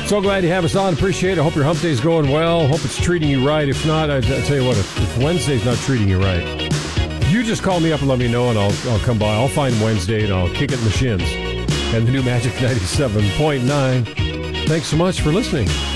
So glad you have us on. Appreciate it. Hope your hump day's going well. Hope it's treating you right. If not, I tell you what, if Wednesday's not treating you right, you just call me up and let me know, and I'll come by. I'll find Wednesday, and I'll kick it in the shins. And the new Magic 97.9. Thanks so much for listening.